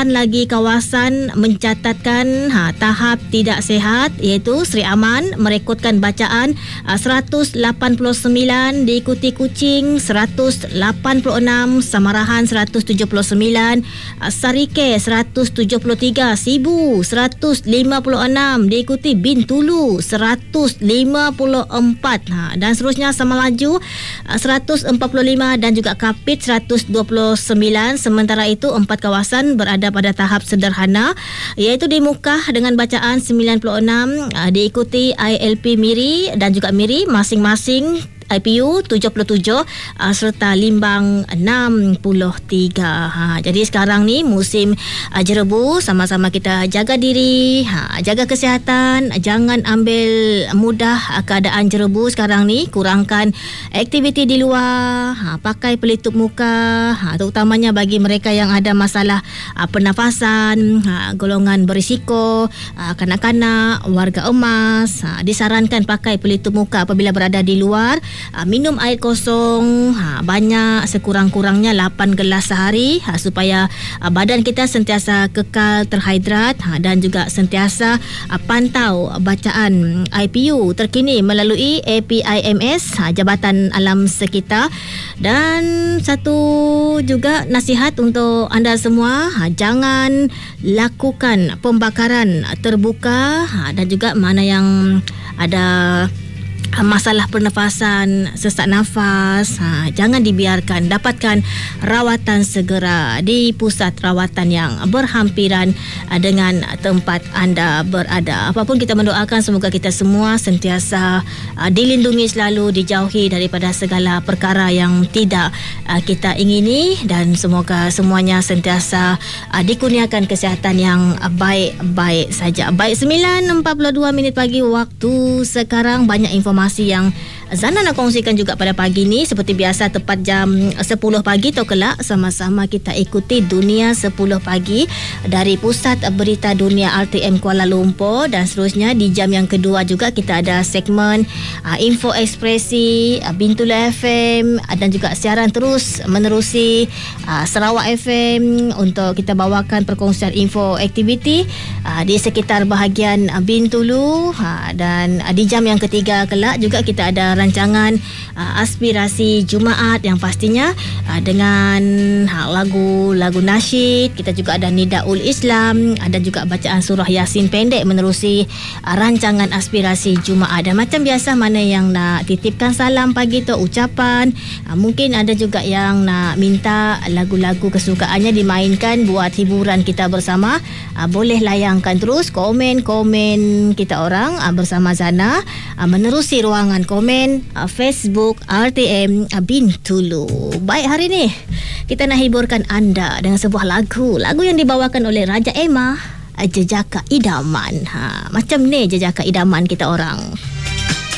lagi kawasan mencatatkan tahap tidak sihat, iaitu Seri Aman merekodkan bacaan 189, diikuti Kuching 186, Samarahan 179, Sarike 173, Sibu 156, diikuti Bintulu 154, dan seterusnya Samalaju 145 dan juga Kapit 129. Sementara itu 4 kawasan berada pada tahap sederhana, iaitu di Mukah dengan bacaan 96, diikuti ILP Miri dan juga Miri masing-masing IPU 77 serta Limbang 63. Jadi sekarang ni musim jerebu, sama-sama kita jaga diri, jaga kesihatan, jangan ambil mudah keadaan jerebu sekarang ni. Kurangkan aktiviti di luar, pakai pelitup muka, terutamanya bagi mereka yang ada masalah pernafasan, golongan berisiko, kanak-kanak, warga emas, disarankan pakai pelitup muka apabila berada di luar. Minum air kosong banyak, sekurang-kurangnya 8 gelas sehari, supaya badan kita sentiasa kekal terhidrat, dan juga sentiasa pantau bacaan IPU terkini melalui APIMS, Jabatan Alam Sekitar. Dan satu juga nasihat untuk anda semua, jangan lakukan pembakaran terbuka, dan juga mana yang ada masalah pernafasan, sesak nafas, jangan dibiarkan. Dapatkan rawatan segera di pusat rawatan yang berhampiran dengan tempat anda berada. Apapun, kita mendoakan semoga kita semua sentiasa dilindungi selalu, dijauhi daripada segala perkara yang tidak kita ingini, dan semoga semuanya sentiasa dikurniakan kesihatan yang baik-baik saja. Baik, 9.42 pagi waktu sekarang. Banyak informasi yang Zana nak kongsikan juga pada pagi ni. Seperti biasa, tepat jam 10 pagi atau kelak, sama-sama kita ikuti Dunia 10 pagi dari Pusat Berita Dunia RTM Kuala Lumpur. Dan seterusnya di jam yang kedua juga kita ada segmen Info Ekspresi Bintulu FM, dan juga siaran terus menerusi Sarawak FM untuk kita bawakan perkongsian info aktiviti di sekitar bahagian Bintulu. Dan di jam yang ketiga kelak juga kita ada rancangan aspirasi Jumaat yang pastinya dengan lagu-lagu nasyid. Kita juga ada Nidaul Islam, ada juga bacaan surah Yasin pendek menerusi rancangan aspirasi Jumaat. Dan macam biasa, mana yang nak titipkan salam pagi tu, ucapan, mungkin ada juga yang nak minta lagu-lagu kesukaannya dimainkan buat hiburan kita bersama, boleh layangkan terus komen-komen kita orang bersama Zana menerusi ruangan komen Facebook RTM Bintulu. Baik, hari ni kita nak hiburkan anda dengan sebuah lagu yang dibawakan oleh Raja Emma, Jejaka Idaman. Macam ni jejaka idaman kita orang.